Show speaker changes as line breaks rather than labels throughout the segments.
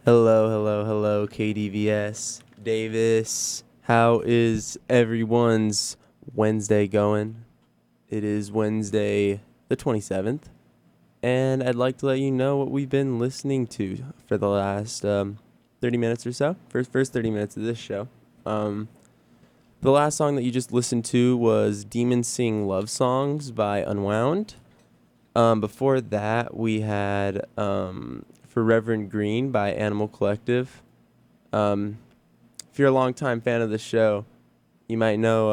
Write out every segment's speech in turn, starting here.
Hello, hello, hello, KDVS. Davis. How is everyone's Wednesday going? It is Wednesday the 27th, and I'd like to let you know what we've been listening to for the last 30 minutes or so. First 30 minutes of this show. The last song that you just listened to was Demons Sing Love Songs by Unwound. Before that, we had For Reverend Green by Animal Collective. If you're a longtime fan of the show, you might know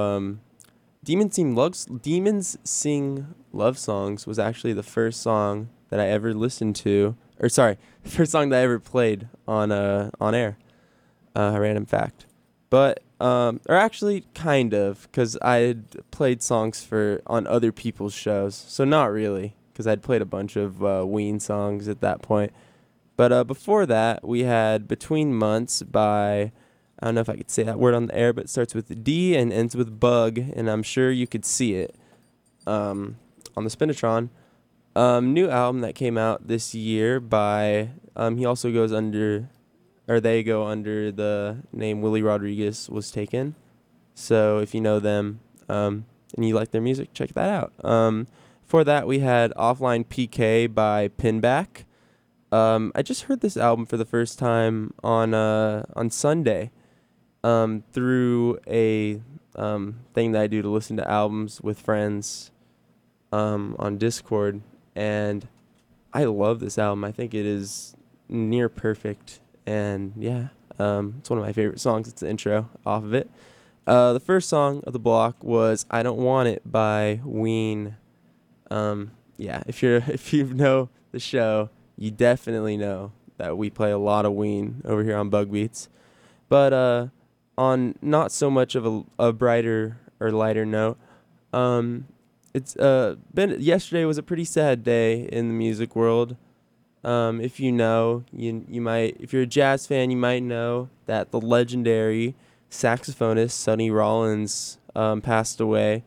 Demons Sing Love Songs was actually the first song that I ever listened to. Or sorry, the first song that I ever played on air. A random fact. But or actually kind of, because I had played songs on other people's shows, so not really, because I'd played a bunch of Ween songs at that point. But before that, we had Between Months by, I don't know if I could say that word on the air, but it starts with D and ends with Bug, and I'm sure you could see it on the Spinatron. New album that came out this year by, he also goes under, or they go under the name Willie Rodriguez Was Taken. So if you know them and you like their music, check that out. For that, we had Offline PK by Pinback. I just heard this album for the first time on Sunday through a thing that I do to listen to albums with friends on Discord, and I love this album. I think it is near perfect, and yeah, it's one of my favorite songs. It's the intro off of it. The first song of the block was "I Don't Want It" by Ween. Yeah, if you know the show, you definitely know that we play a lot of Ween over here on Bug Beats. But on not so much of a brighter or lighter note, it's been yesterday was a pretty sad day in the music world. If you know, you might, if you're a jazz fan, you might know that the legendary saxophonist Sonny Rollins passed away.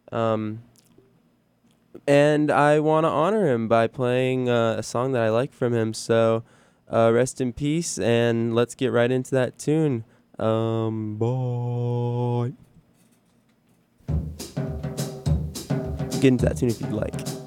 And I want to honor him by playing a song that I like from him. So rest in peace, and let's get right into that tune. Boy. Get into that tune if you'd like.